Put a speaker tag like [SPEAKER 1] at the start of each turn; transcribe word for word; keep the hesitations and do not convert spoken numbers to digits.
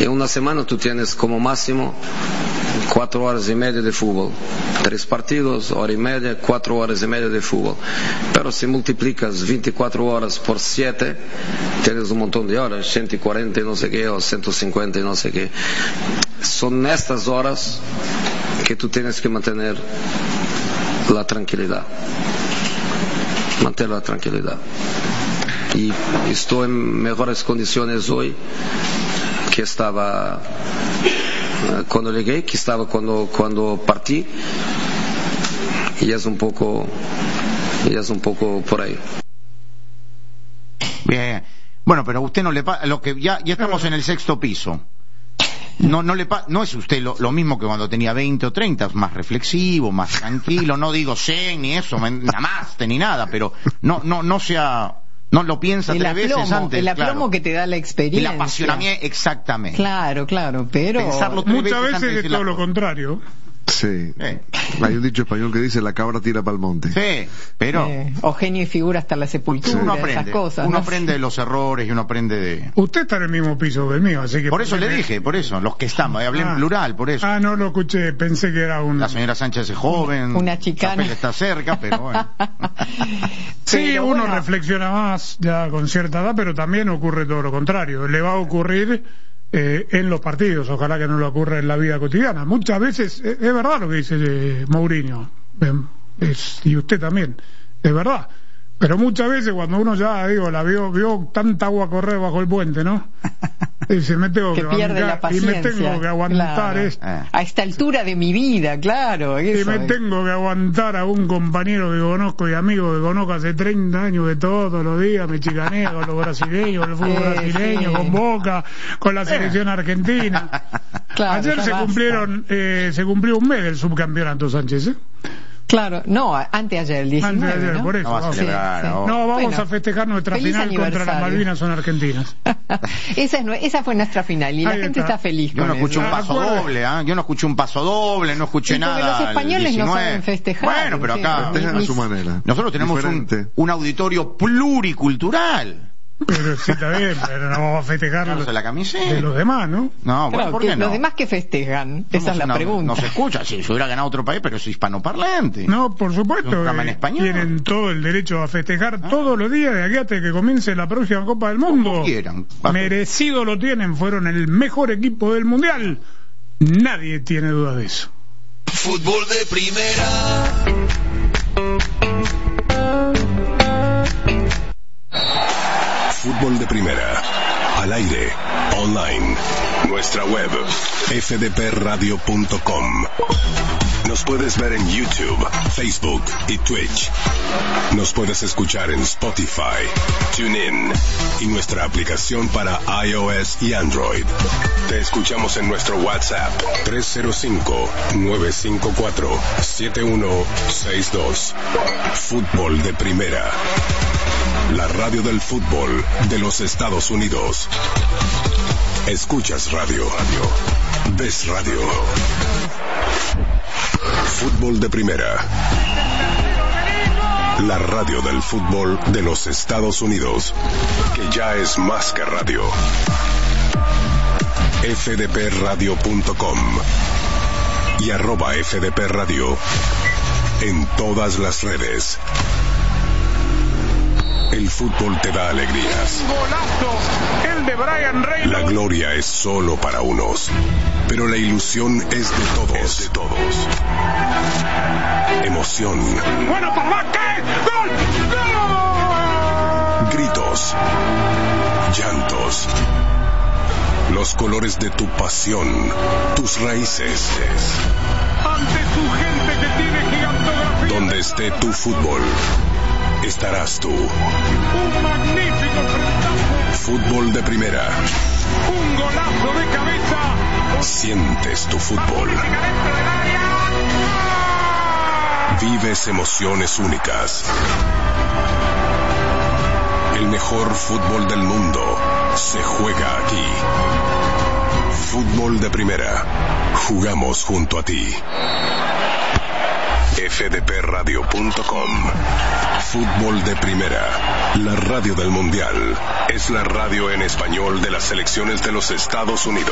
[SPEAKER 1] En una semana tú tienes como máximo cuatro horas y media de fútbol. Tres partidos, hora y media, cuatro horas y media de fútbol. Pero si multiplicas veinticuatro horas por siete, tienes un montón de horas, ciento cuarenta y no sé qué, o ciento cincuenta y no sé qué. Son estas horas que tú tienes que mantener la tranquilidad. Mantener la tranquilidad. Y estoy en mejores condiciones hoy que estaba cuando llegué, que estaba cuando cuando partí, y es un poco y es un poco por ahí.
[SPEAKER 2] Bien. Bueno, pero a usted no le pasa lo que ya ya estamos en el sexto piso. No no le pa no es usted lo, lo mismo que cuando tenía veinte o treinta, más reflexivo, más tranquilo, no digo zen ni eso, nada más ni nada, pero no no no sea no lo piensa
[SPEAKER 3] el
[SPEAKER 2] tres
[SPEAKER 3] aplomo,
[SPEAKER 2] veces antes.
[SPEAKER 3] El aplomo claro. que te da la experiencia.
[SPEAKER 2] El apasionamiento, exactamente.
[SPEAKER 3] Claro, claro, pero
[SPEAKER 2] pensarlo tres
[SPEAKER 4] muchas
[SPEAKER 2] veces,
[SPEAKER 4] veces es todo lo contrario.
[SPEAKER 5] Sí.
[SPEAKER 2] Eh.
[SPEAKER 5] Hay un dicho español que dice la cabra tira para el monte.
[SPEAKER 2] Sí, pero
[SPEAKER 3] eh, o genio y figura hasta la sepultura,
[SPEAKER 2] uno aprende,
[SPEAKER 3] esas cosas.
[SPEAKER 2] uno
[SPEAKER 3] ¿no?
[SPEAKER 2] aprende de los errores y uno aprende de.
[SPEAKER 4] Usted está en el mismo piso que el mío, así que
[SPEAKER 2] Por eso le
[SPEAKER 4] me...
[SPEAKER 2] dije, por eso, los que estamos, hablé
[SPEAKER 4] ah.
[SPEAKER 2] en plural, por eso.
[SPEAKER 4] Ah, no lo escuché, pensé que era un...
[SPEAKER 2] La señora Sánchez es joven,
[SPEAKER 3] una chicana.
[SPEAKER 2] Chapel está cerca, pero bueno.
[SPEAKER 4] Sí,
[SPEAKER 3] pero
[SPEAKER 4] uno
[SPEAKER 3] bueno.
[SPEAKER 4] reflexiona más ya con cierta edad, pero también ocurre todo lo contrario. Le va a ocurrir eh, en los partidos, ojalá que no le ocurra en la vida cotidiana. Muchas veces, eh, es verdad lo que dice eh, Mourinho, eh, es, y usted también, es verdad. Pero muchas veces cuando uno ya, digo, la vio, vio tanta agua correr bajo el puente, ¿no? Dice, me tengo
[SPEAKER 3] que
[SPEAKER 4] que
[SPEAKER 3] pierde
[SPEAKER 4] bancar,
[SPEAKER 3] la paciencia,
[SPEAKER 4] y me tengo que aguantar
[SPEAKER 3] claro.
[SPEAKER 4] esto.
[SPEAKER 2] Eh.
[SPEAKER 3] A esta altura de mi vida, claro.
[SPEAKER 4] Y
[SPEAKER 3] Eso
[SPEAKER 4] me
[SPEAKER 3] es.
[SPEAKER 4] tengo que aguantar a un compañero que conozco y amigo que conozco hace treinta años, que todos los días me chicanea con los brasileños, el fútbol
[SPEAKER 3] Eh,
[SPEAKER 4] brasileño,
[SPEAKER 3] sí.
[SPEAKER 4] con Boca, con la selección argentina.
[SPEAKER 3] Claro,
[SPEAKER 4] Ayer
[SPEAKER 3] ya
[SPEAKER 4] se
[SPEAKER 3] basta.
[SPEAKER 4] cumplieron, eh, se cumplió un mes del subcampeonato, Sánchez, ¿eh?
[SPEAKER 3] Claro, no, anteayer, el diecinueve,
[SPEAKER 4] Anteayer,
[SPEAKER 3] ¿no?
[SPEAKER 4] por eso.
[SPEAKER 2] No va a
[SPEAKER 4] vamos.
[SPEAKER 2] celebrar,
[SPEAKER 3] Sí, sí.
[SPEAKER 2] no.
[SPEAKER 4] No, vamos
[SPEAKER 3] Bueno,
[SPEAKER 4] a festejar nuestra
[SPEAKER 3] feliz
[SPEAKER 4] final contra las
[SPEAKER 3] aniversario.
[SPEAKER 4] Malvinas, son argentinas.
[SPEAKER 3] esa, es, nue- esa fue nuestra final y la
[SPEAKER 4] Ahí
[SPEAKER 3] gente
[SPEAKER 4] está.
[SPEAKER 3] está feliz
[SPEAKER 2] Yo
[SPEAKER 3] con
[SPEAKER 2] no escuché
[SPEAKER 3] eso.
[SPEAKER 2] un paso
[SPEAKER 4] Acuerde.
[SPEAKER 2] doble, ¿ah? ¿eh? Yo no escuché un paso doble, no escuché
[SPEAKER 3] Y porque
[SPEAKER 2] nada.
[SPEAKER 3] los
[SPEAKER 2] al
[SPEAKER 3] españoles no
[SPEAKER 2] diecinueve.
[SPEAKER 3] saben festejar,
[SPEAKER 2] Bueno, pero
[SPEAKER 3] sí.
[SPEAKER 2] acá
[SPEAKER 5] Festejan a
[SPEAKER 3] mis-
[SPEAKER 5] su manera.
[SPEAKER 2] nosotros tenemos un,
[SPEAKER 5] Diferente.
[SPEAKER 2] un auditorio pluricultural.
[SPEAKER 4] Pero sí, está bien, pero no vamos a festejar
[SPEAKER 2] Claro,
[SPEAKER 4] los-
[SPEAKER 2] se la camiseta.
[SPEAKER 4] de los demás, ¿no?
[SPEAKER 2] No, bueno,
[SPEAKER 3] Claro,
[SPEAKER 2] ¿por
[SPEAKER 3] que
[SPEAKER 2] qué no?
[SPEAKER 3] los demás que festejan, esa
[SPEAKER 2] Somos
[SPEAKER 3] es la
[SPEAKER 2] una-
[SPEAKER 3] pregunta.
[SPEAKER 2] No se escucha, si se hubiera ganado otro país, pero es hispanoparlante.
[SPEAKER 4] No, por
[SPEAKER 2] Un
[SPEAKER 4] supuesto,
[SPEAKER 2] programa en
[SPEAKER 4] que
[SPEAKER 2] español.
[SPEAKER 4] tienen todo el derecho a festejar
[SPEAKER 2] Ah.
[SPEAKER 4] todos los días de aquí hasta que comience la próxima Copa del Mundo.
[SPEAKER 2] Como quieran.
[SPEAKER 4] Merecido lo tienen, fueron el mejor equipo del Mundial. Nadie tiene duda de eso.
[SPEAKER 6] Fútbol de primera.
[SPEAKER 7] Fútbol de primera, al aire, online, nuestra web, f d p radio punto com. Nos puedes ver en YouTube, Facebook y Twitch. Nos puedes escuchar en Spotify, TuneIn y nuestra aplicación para iOS y Android. Te escuchamos en nuestro WhatsApp tres cero cinco, nueve cinco cuatro, siete uno seis dos. Fútbol de primera. La radio del fútbol de los Estados Unidos. Escuchas radio. Ves radio. Fútbol de primera. La radio del fútbol de los Estados Unidos, que ya es más que radio. f d p radio punto com y arroba F D P Radio en todas las redes. El fútbol te da alegrías.
[SPEAKER 4] Golazo, el de Brian Reynolds.
[SPEAKER 7] La gloria es solo para unos, pero la ilusión es de todos. Es de todos. Emoción.
[SPEAKER 4] Bueno, papá, ¿qué? ¡Gol! ¡Gol!
[SPEAKER 7] Gritos. Llantos. Los colores de tu pasión, tus raíces.
[SPEAKER 4] Ante su gente que tiene gigantografía.
[SPEAKER 7] Donde esté tu fútbol, estarás tú.
[SPEAKER 4] Un magnífico frentazo.
[SPEAKER 7] Fútbol de primera.
[SPEAKER 4] Un golazo de cabeza.
[SPEAKER 7] Sientes tu fútbol.
[SPEAKER 4] Dentro del área.
[SPEAKER 7] Vives emociones únicas. El mejor fútbol del mundo se juega aquí. Fútbol de primera. Jugamos junto a ti. f d p radio punto com. Fútbol de primera. La radio del mundial. Es la radio en español de las selecciones de los Estados Unidos.